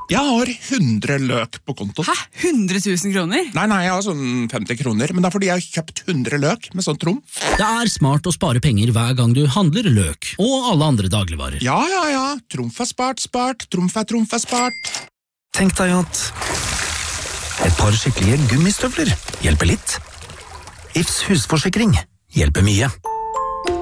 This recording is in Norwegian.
Jeg har 100 løk på kontoen. Hæ? 100 000 kroner? Nei, jeg har sånn 50 kroner, men det er fordi jeg har kjøpt 100 løk med sånn trumf. Det er smart å spare penger hver gang du handler løk, og alle andre dagligvarer. Ja, trumf er spart, trumf er spart. Tenk deg at et par skikkelige gummistøvler hjelper litt. Ifs husforsikring hjelper mye.